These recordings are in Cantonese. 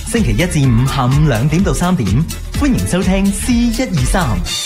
星期一至五下午2點到3點，歡迎收聽 C123。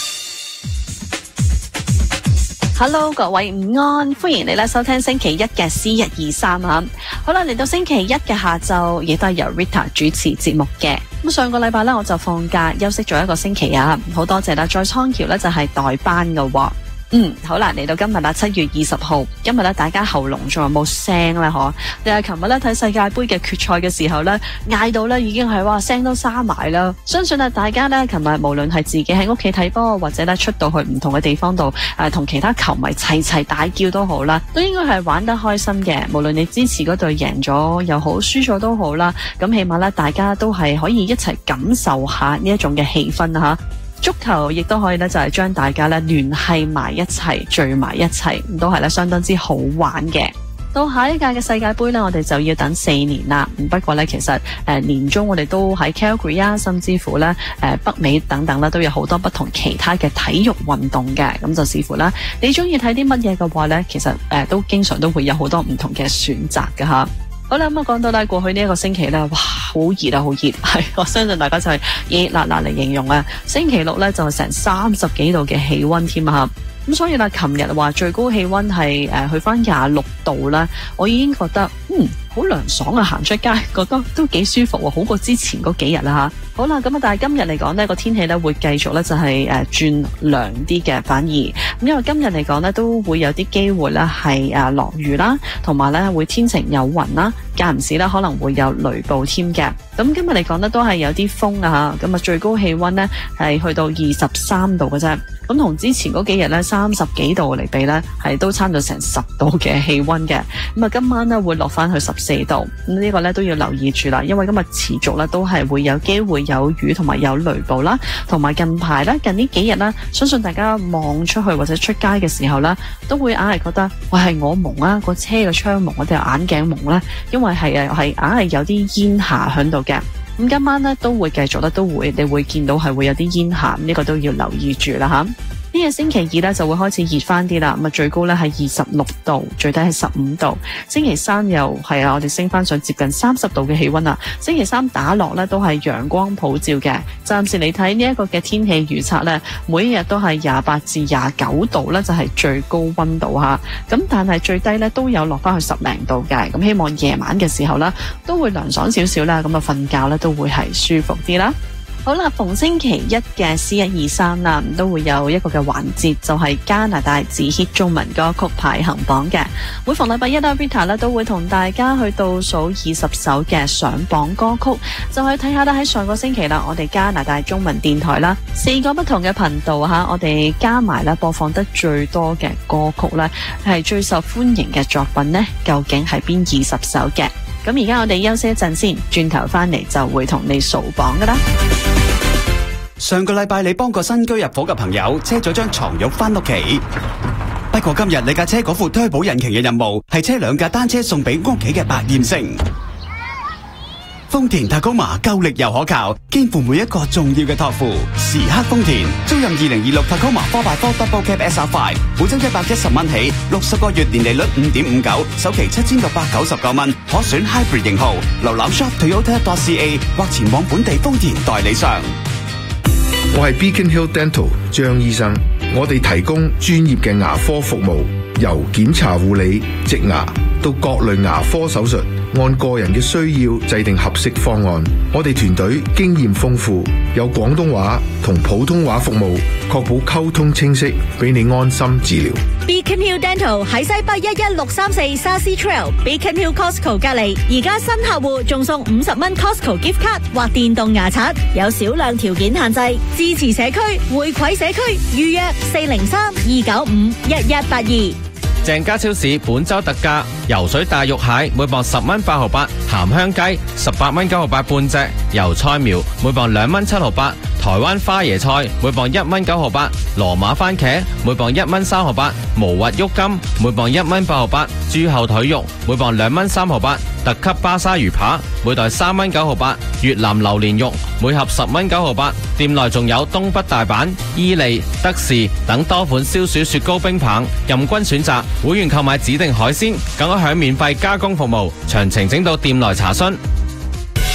Hello， 各位午安，歡迎你收聽星期一嘅 C123啊！好啦，嚟到星期一嘅下晝，亦都係由 Rita 主持節目嘅。咁上個禮拜呢，我就放假休息咗一個星期啊，好多謝啦！在倉橋呢，就係代班嘅喎。好啦，嚟到今日啦，7月20號，今日咧大家喉嚨仲有冇聲咧？嗬，你係琴日咧睇世界盃嘅決賽嘅時候咧，嗌到咧已經係哇聲都沙埋啦。相信大家咧琴日無論係自己喺屋企睇波，或者咧出到去唔同嘅地方度，同其他球迷齊齊大叫都好啦，都應該係玩得開心嘅。無論你支持嗰隊贏咗又好，輸咗都好啦，咁起碼咧大家都係可以一齊感受下呢一種嘅氣氛吓。足球亦都可以咧，就係將大家咧聯繫埋一齊，聚埋一齊，都係咧相當之好玩嘅。到下一屆嘅世界盃咧，我哋就要等4年啦。不過咧，其實年中我哋都喺 Calgary 啊，甚至乎咧北美等等咧，都有好多不同其他嘅體育運動嘅。咁就視乎啦，你中意睇啲乜嘢嘅話咧，其實都經常都會有好多唔同嘅選擇㗎吓。好啦，咁啊講到啦，過去呢一個星期咧，哇，好熱啊，好熱，係我相信大家就係熱辣辣嚟形容啊。星期六咧就成30幾度嘅氣溫添啊，咁所以啦，琴日話最高氣溫係去翻26度啦，我已經覺得好涼爽啊，行出街覺得都幾舒服喎，好過之前嗰幾日啦吓。好啦，咁啊，但係今日嚟講呢個天氣咧會繼續咧就係轉涼啲嘅，反而咁因為今日嚟講咧都會有啲機會咧係落雨啦，同埋咧會天晴有雲啦，間唔時咧可能會有雷暴添嘅。咁今日嚟講咧都係有啲風啊吓，咁啊最高氣溫咧係去到23度嘅啫。咁同之前嗰幾日咧30幾度嚟比咧，係都差咗成10度嘅氣溫嘅。咁啊今晚咧會落翻去14度，咁呢個咧都要留意住啦，因為今日持續咧都係會有機會有雨同埋有雷暴啦，同埋近排咧近呢幾日啦，相信大家望出去或者出街嘅時候啦，都會硬係覺得喂係我蒙啊，個車嘅窗蒙，我哋眼鏡蒙咧，因為係硬係有啲煙霞喺度嘅。咁今晚咧都會繼續咧，你會見到係會有啲煙霞，呢個都要留意住啦吓。呢個星期二咧就會開始熱翻啲啦，咁啊最高咧係26度，最低係15度。星期三又係我哋升翻上接近30度嘅氣溫啦。星期三打落咧都係陽光普照嘅。暫時嚟睇呢一個嘅天氣預測咧，每一日都係28至29度咧，就係最高溫度吓。咁但係最低咧都有落翻去10零度嘅。咁希望夜晚嘅時候咧都會涼爽少少啦，咁啊瞓覺咧都會係舒服啲啦。好啦，逢星期一嘅 C123 啦，都會有一個嘅環節，就係加拿大自 hit 中文歌曲排行榜嘅。每逢禮拜一啦 ，Rita 咧都會同大家去倒數20首嘅上榜歌曲，就去睇下啦。喺上個星期啦，我哋加拿大中文電台啦，4個不同嘅頻道吓，我哋加埋啦播放得最多嘅歌曲咧，係最受歡迎嘅作品呢，究竟係邊20首嘅？咁而家我哋休息一陣先，轉頭翻嚟就會同你數榜噶啦。 上個禮拜你幫個新居入伙嘅朋友車咗張床褥翻屋企，不過今日你架車嗰副推保引擎嘅任務係車2架單車送俾屋企嘅百厭星。豐田Tacoma夠力又可靠，肩負每一個重要嘅託付。時刻豐田，租任2026 Tacoma 4x4 Double Cab SR5，每周110蚊起，60個月年利率5.59，首期7699蚊，可選 Hybrid 型號。瀏覽 shop.toyota.ca 或前往本地豐田代理商。 我係 Beacon Hill Dental 張醫生，我哋提供專業嘅牙科服務，由檢查護理、植牙到各類牙科手術，按個人嘅需要制定合適方案。我哋團隊經驗豐富，有廣東話同普通話服務，確保溝通清晰，俾你安心治療。 Beacon Hill Dental 喺西北11634 Sassy Trail Beacon Hill Costco 隔離，而家新客戶仲送50蚊 Costco gift card 或電動牙刷，有少量條件限制。支持社區，回饋社區，預約403-295-1182。 鄭家超市本周特價，游水大肉蟹每磅10蚊8毫8，鹹香雞18蚊9毫8半隻，油菜苗每磅2蚊7毫8，台灣花椰菜每磅1蚊9毫8，羅馬番茄每磅1蚊3毫8，無核鬱金每磅1蚊8毫8，豬後腿肉每磅2蚊3毫8，特級巴沙魚扒每袋3蚊9毫8，越南榴蓮肉每盒10蚊9毫8。店內仲有東北大阪、伊利、德士等多款消暑雪糕冰棒，任君選擇。會員購買指定海鮮，更可享免費加工服務。詳情請到店內查詢。